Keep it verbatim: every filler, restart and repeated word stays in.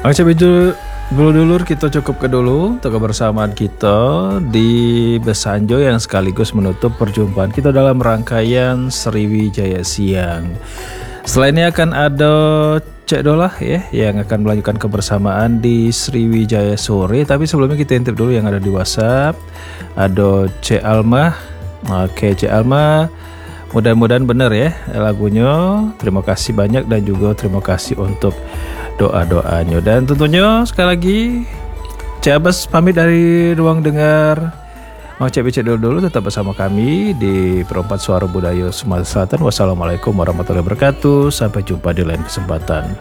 Oke, itu dulu dulur kita cukup ke dulu untuk kebersamaan kita di Besanjo yang sekaligus menutup perjumpaan kita dalam rangkaian Sriwijaya Siang. Setelah ini akan ada Cek Dolah ya yang akan melanjutkan kebersamaan di Sriwijaya Sore. Tapi sebelumnya kita intip dulu yang ada di WhatsApp. Ada Cek Alma. Oke, Cek Alma, mudah-mudahan benar ya lagunya. Terima kasih banyak dan juga terima kasih untuk doa-doanya. Dan tentunya sekali lagi Cik Abbas pamit dari ruang dengar. Mau cek becek dulu dulu tetap bersama kami di Perempat Suara Budaya Sumatera Selatan. Wassalamualaikum warahmatullahi wabarakatuh. Sampai jumpa di lain kesempatan.